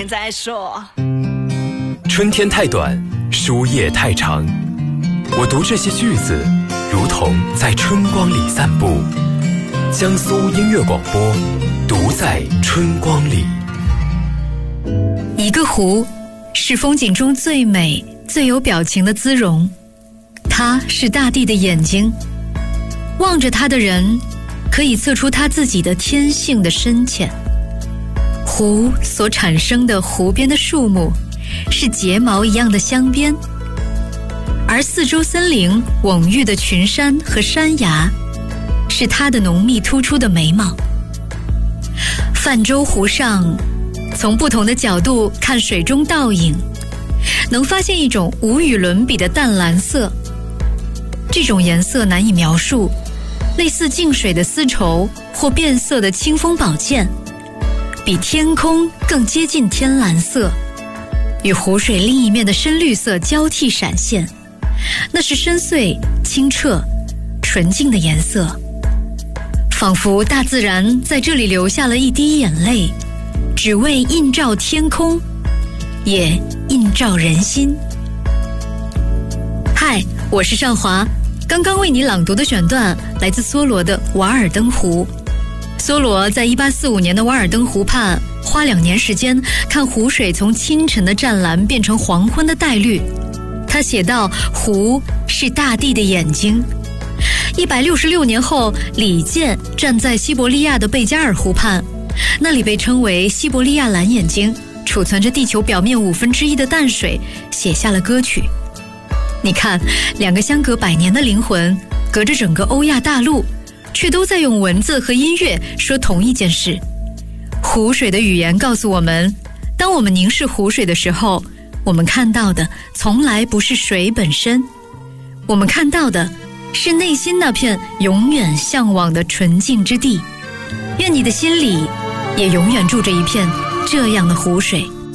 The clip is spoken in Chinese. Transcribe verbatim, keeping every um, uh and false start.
天再说。 春天太短，书页太长，我读这些句子如同在春光里散步。江苏音乐广播，读在春光里。 一个湖是风景中最美最有表情的姿容，它是大地的眼睛，望着它的人可以测出他自己的天性的深浅。湖所产生的湖边的树木是睫毛一样的镶边，而四周森林蓊郁的群山和山崖是它的浓密突出的眉毛。泛舟湖上，从不同的角度看水中倒影，能发现一种无与伦比的淡蓝色。这种颜色难以描述，类似静水的丝绸或变色的清风宝剑，比天空更接近天蓝色，与湖水另一面的深绿色交替闪现，那是深邃、清澈、纯净的颜色，仿佛大自然在这里流下了一滴眼泪，只为映照天空，也映照人心。嗨，我是尚华，刚刚为你朗读的选段来自梭罗的《瓦尔登湖》。梭罗在一八四五年的瓦尔登湖畔花两年时间看湖水从清晨的湛蓝变成黄昏的带绿。他写道，湖是大地的眼睛。一百六十六年后，李健站在西伯利亚的贝加尔湖畔，那里被称为西伯利亚蓝眼睛，储存着地球表面五分之一的淡水，写下了歌曲。你看，两个相隔百年的灵魂，隔着整个欧亚大陆，却都在用文字和音乐说同一件事。湖水的语言告诉我们，当我们凝视湖水的时候，我们看到的从来不是水本身，我们看到的是内心那片永远向往的纯净之地。愿你的心里也永远住着一片这样的湖水。